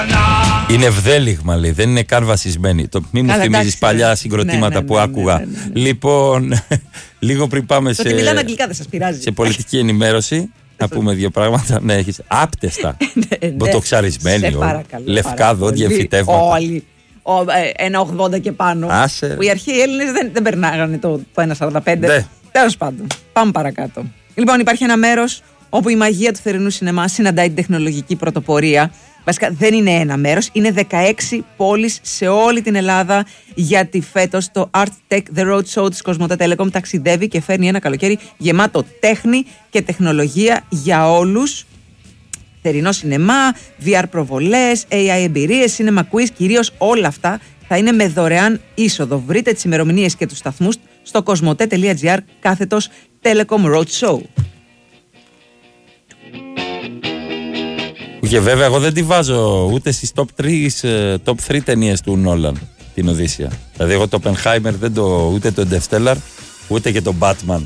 Είναι ευδέλιγμα, λέει, δεν είναι καν βασισμένη. Μη μου θυμίζεις παλιά συγκροτήματα που άκουγα. Λοιπόν, λίγο πριν πάμε σε. Το ότι μιλάνε αγγλικά δεν σας πειράζει. Σε πολιτική ενημέρωση, να πούμε δύο πράγματα. Ναι, έχεις άπτεστα. Μποτοξαρισμένη, λευκά δόντια, εμφυτεύματα. Όλοι. 1,80 και πάνω. Που οι αρχαίοι Έλληνες δεν περνάγανε το 1,45. Τέλος πάντων, πάμε παρακάτω. Λοιπόν, υπάρχει ένα μέρος όπου η μαγεία του θερινού σινεμά συναντάει την τεχνολογική πρωτοπορία. Βασικά δεν είναι ένα μέρος, είναι 16 πόλεις σε όλη την Ελλάδα, γιατί φέτος το Art Tech The Road Show της Κοσμοτέ Telecom ταξιδεύει και φέρνει ένα καλοκαίρι γεμάτο τέχνη και τεχνολογία για όλους. Θερινό σινεμά, VR προβολές, AI εμπειρίες, cinema quiz, κυρίως όλα αυτά θα είναι με δωρεάν είσοδο. Βρείτε τις ημερομηνίες και τους σταθμούς στο cosmote.gr/Telecom Road Show. Και βέβαια εγώ δεν τη βάζω ούτε στις top 3 ταινίες του Νόλαν, την Οδύσσια. Δηλαδή εγώ το Oppenheimer ούτε το Interstellar, ούτε και το Batman.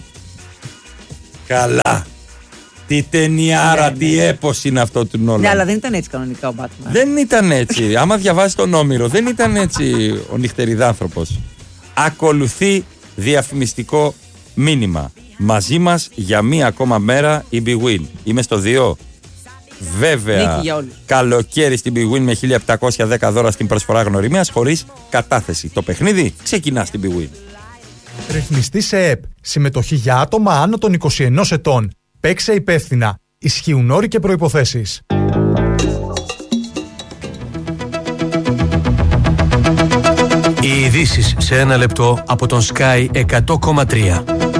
Καλά. Τι ταινιάρα, τι έπος είναι αυτό του Νόλαν. Ναι, αλλά δεν ήταν έτσι κανονικά ο Batman. Δεν ήταν έτσι. Άμα διαβάζεις τον Όμηρο, δεν ήταν έτσι ο νυχτεριδάνθρωπος. Ακολουθεί διαφημιστικό μήνυμα. Μαζί μας για μία ακόμα μέρα η Big Win. Είμαι στο 2. Βέβαια, καλοκαίρι στην Big Win με 1.710 δώρα στην προσφορά γνωριμίας χωρίς κατάθεση. Το παιχνίδι ξεκινά στην Big Win. Ρυθμιστή σε ΕΠ. Συμμετοχή για άτομα άνω των 21 ετών. Παίξε υπεύθυνα. Ισχύουν όροι και προϋποθέσεις. Οι ειδήσεις σε ένα λεπτό από τον Sky 100,3.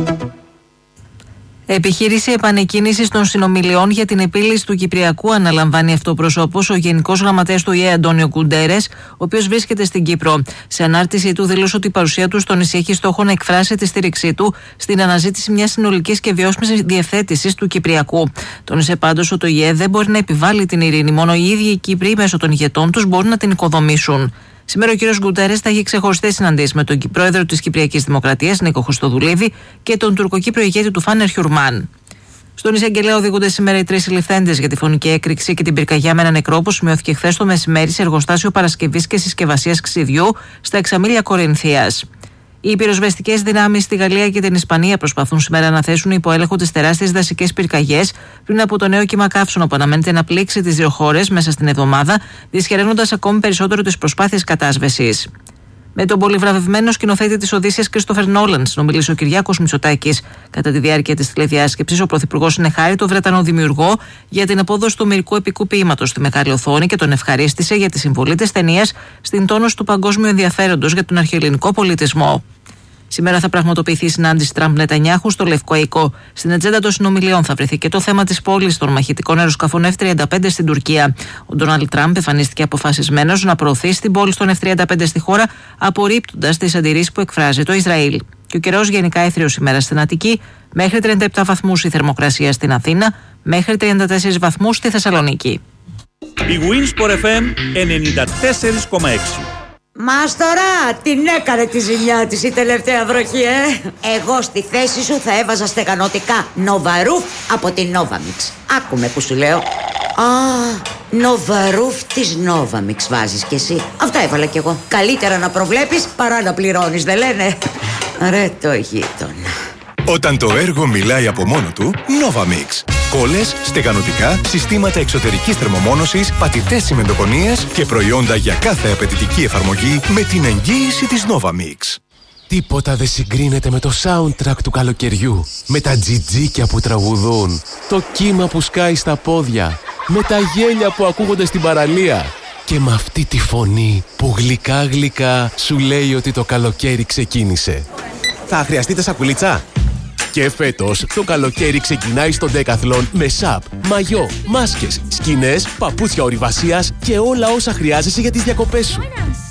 Επιχείρηση επανεκκίνησης των συνομιλιών για την επίλυση του Κυπριακού αναλαμβάνει αυτοπροσώπως ο Γενικός Γραμματέας του ΙΕ Αντώνιο Κουντέρες, ο οποίος βρίσκεται στην Κύπρο. Σε ανάρτησή του δήλωσε ότι η παρουσία του στο νησί έχει στόχο να εκφράσει τη στήριξή του στην αναζήτηση μιας συνολικής και βιώσιμης διευθέτησης του Κυπριακού. Τόνισε πάντως ότι το ΙΕ δεν μπορεί να επιβάλλει την ειρήνη, μόνο οι ίδιοι οι Κύπροι μέσω των ηγετών τους μπορούν να την οικοδομήσουν. Σήμερα ο κ. Γκουτέρες θα έχει ξεχωριστές συναντήσεις με τον πρόεδρο της Κυπριακής Δημοκρατίας, Νίκο Χριστοδουλίδη, και τον τουρκοκύπριο ηγέτη του Φάνερ Χιουρμάν. Στον εισαγγελέα οδηγούνται σήμερα οι 3 συλληφθέντες για τη φωνική έκρηξη και την πυρκαγιά με ένα νεκρό που σημειώθηκε χθες το μεσημέρι σε εργοστάσιο παρασκευής και συσκευασίας ξυδιού στα Εξαμήλια Κορινθίας. Οι πυροσβεστικές δυνάμεις στη Γαλλία και την Ισπανία προσπαθούν σήμερα να θέσουν υπό έλεγχο τις τεράστιες δασικές πυρκαγιές πριν από το νέο κύμα καύσωνο που αναμένεται να πλήξει τις δύο χώρες μέσα στην εβδομάδα, δυσχεραίνοντας ακόμη περισσότερο τις προσπάθειες κατάσβεσης. Με τον πολυβραβευμένο σκηνοθέτη της Οδύσσιας Κρίστοφερ Νόλαν συνομιλήσει ο Κυριάκος Μητσοτάκης. Κατά τη διάρκεια της τηλεδιάσκεψης, ο Πρωθυπουργός συνεχάρη τον Βρετανό δημιουργό για την απόδοση του ομηρικού επικού ποίηματος στη μεγάλη οθόνη και τον ευχαρίστησε για τη συμβολή της ταινίας στην τόνωση του παγκόσμιου ενδιαφέροντος για τον αρχαιοελληνικό πολιτισμό. Σήμερα θα πραγματοποιηθεί η συνάντηση Τραμπ-Νετανιάχου στο Λευκό Οίκο. Στην ατζέντα των συνομιλιών θα βρεθεί και το θέμα της πώλησης των μαχητικών αεροσκαφών F-35 στην Τουρκία. Ο Ντόναλντ Τραμπ εμφανίστηκε αποφασισμένος να προωθήσει την πώληση των F-35 στη χώρα, απορρίπτοντας τις αντιρρήσεις που εκφράζει το Ισραήλ. Και ο καιρός γενικά έθριος σήμερα στην Αττική, μέχρι 37 βαθμούς η θερμοκρασία στην Αθήνα, μέχρι 34 βαθμούς στη Θεσσαλονίκη. Η Winsport FM 94,6. Μάστορα, την έκανε τη ζημιά της η τελευταία βροχή, Εγώ στη θέση σου θα έβαζα στεγανοτικά Νοβαρούφ από την Novamix. Άκουμε που σου λέω. Νοβαρούφ της Novamix βάζεις κι εσύ. Αυτά έβαλα κι εγώ. Καλύτερα να προβλέπεις παρά να πληρώνεις, δεν λένε? Ρε το γείτονα. Όταν το έργο μιλάει από μόνο του, Novamix. Κόλλες, στεγανοτικά, συστήματα εξωτερικής θερμομόνωσης, πατητές τσιμεντοκονίες και προϊόντα για κάθε απαιτητική εφαρμογή με την εγγύηση της Novamix. Τίποτα δεν συγκρίνεται με το soundtrack του καλοκαιριού. Με τα τζιτζίκια που τραγουδούν, το κύμα που σκάει στα πόδια, με τα γέλια που ακούγονται στην παραλία και με αυτή τη φωνή που γλυκά γλυκά σου λέει ότι το καλοκαίρι ξεκίνησε. Θα χρειαστείτε σακουλίτσα? Και φέτος το καλοκαίρι ξεκινάει στο Decathlon με σαπ, μαγιό, μάσκες, σκηνές, παπούτσια ορειβασίας και όλα όσα χρειάζεσαι για τις διακοπές σου.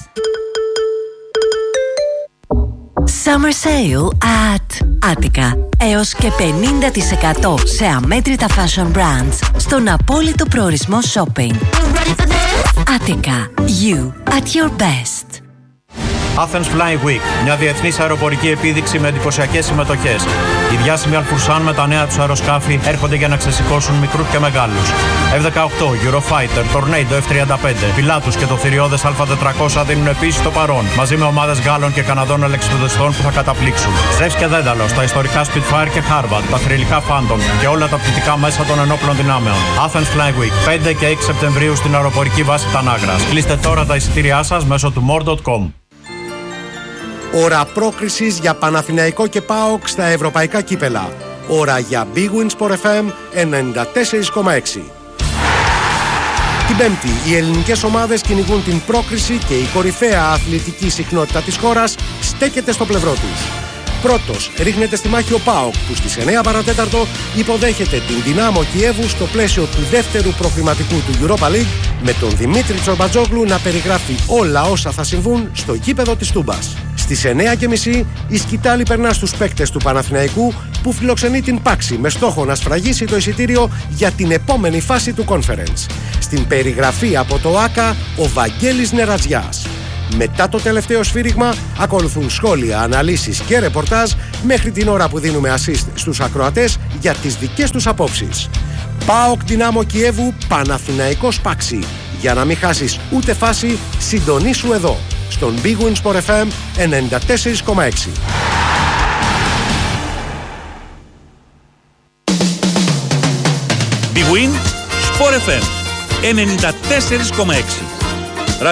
Summer Sale at Attica. Έως και 50% σε αμέτρητα fashion brands στον απόλυτο προορισμό shopping. Attica. You at your best. Athens Flying Week, μια διεθνής αεροπορική επίδειξη με εντυπωσιακές συμμετοχές. Οι διάσημοι Αλφουρσάν με τα νέα τους αεροσκάφη έρχονται για να ξεσηκώσουν μικρούς και μεγάλους. F-18, Eurofighter, Tornado F-35, Pilatus και το θηριώδες Α400 δίνουν επίσης το παρόν, μαζί με ομάδες Γάλλων και Καναδών αλεξιπτοδιστών που θα καταπλήξουν. Ζεύς και Δένταλος, τα ιστορικά Spitfire και Harvard, τα θρυλικά Phantom και όλα τα πτυτικά μέσα των ενόπλων δυνάμεων. Athens Flying Week, 5 και 6 Σεπτεμβρίου στην αεροπορική βάση Τανάγρας. Κλείστε τώρα τα εισιτήριά σας μέσω του more.com. Ώρα πρόκρισης για Παναθηναϊκό και ΠΑΟΚ στα ευρωπαϊκά κύπελα. Ώρα για Big Win Sport FM 94,6. Την Πέμπτη, οι ελληνικές ομάδες κυνηγούν την πρόκριση και η κορυφαία αθλητική συχνότητα της χώρας στέκεται στο πλευρό της. Πρώτος ρίχνεται στη μάχη ο ΠΑΟΚ, που στις 9 παρατέταρτο υποδέχεται την Δυνάμο Κιέβου στο πλαίσιο του δεύτερου προκριματικού του Europa League, με τον Δημήτρη Τσορμπατζόγλου να περιγράφει όλα όσα θα συμβούν στο γήπεδο της Τούμπας. Στις 9.30 η σκητάλη περνά στους παίκτες του Παναθηναϊκού, που φιλοξενεί την Πάξη με στόχο να σφραγίσει το εισιτήριο για την επόμενη φάση του Conference. Στην περιγραφή από το ΆΚΑ ο Βαγγέλης Νερατζιάς. Μετά το τελευταίο σφύριγμα ακολουθούν σχόλια, αναλύσεις και ρεπορτάζ μέχρι την ώρα που δίνουμε assist στους ακροατές για τις δικές τους απόψεις. ΠΑΟΚ Δυνάμο Κιέβου, Παναθηναϊκός Πάξη. Για να μην χάσεις ούτε φάση, συντονίσου εδώ, στον Big Win Sport FM 94,6. Big Win Sport FM 94,6.